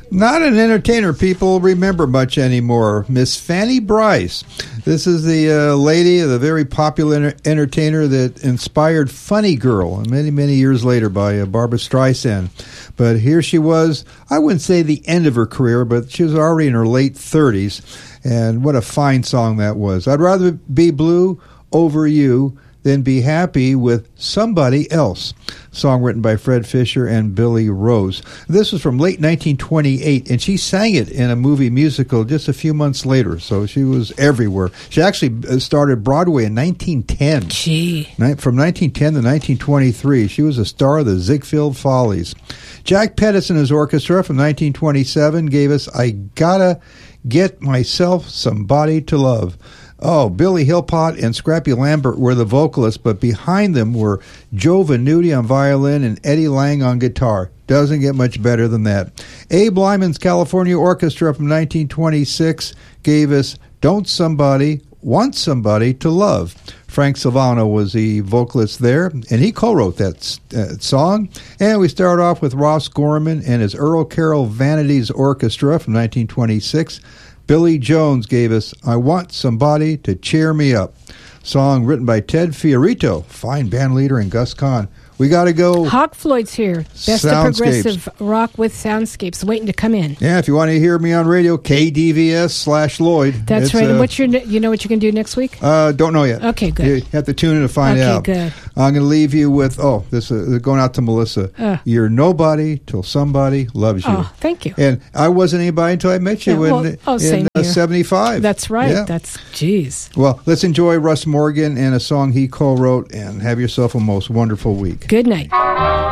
Not an entertainer people remember much anymore. Miss Fanny Brice. This is the lady, the very popular entertainer that inspired Funny Girl many, many years later by Barbra Streisand. But here she was, I wouldn't say the end of her career, but she was already in her late 30s. And what a fine song that was. I'd rather be blue over you than be happy with somebody else. Song written by Fred Fisher and Billy Rose. This was from late 1928, and she sang it in a movie musical just a few months later, so she was everywhere. She actually started Broadway in 1910. Gee. From 1910 to 1923, she was a star of the Ziegfeld Follies. Jack Pettis and his orchestra from 1927 gave us I Gotta Get Myself Somebody to Love. Oh, Billy Hillpot and Scrappy Lambert were the vocalists, but behind them were Joe Venuti on violin and Eddie Lang on guitar. Doesn't get much better than that. Abe Lyman's California Orchestra from 1926 gave us Don't Somebody Want Somebody to Love. Frank Silvano was the vocalist there, and he co-wrote that song. And we start off with Ross Gorman and his Earl Carroll Vanities Orchestra from 1926. Billy Jones gave us I Want Somebody to Cheer Me Up. Song written by Ted Fiorito, fine band leader, and Gus Kahn. We got to go. Hawk Floyd's here. Best of progressive rock with soundscapes, waiting to come in. Yeah, if you want to hear me on radio, KDVS/Lloyd. That's right. And you know what you're going to do next week? Don't know yet. Okay, good. You have to tune in to find out. Okay, good. I'm going to leave you with, this going out to Melissa. You're nobody till somebody loves you. Oh, thank you. And I wasn't anybody until I met you in 75. That's right. Yeah. Geez. Well, let's enjoy Russ Morgan and a song he co-wrote, and have yourself a most wonderful week. Good night.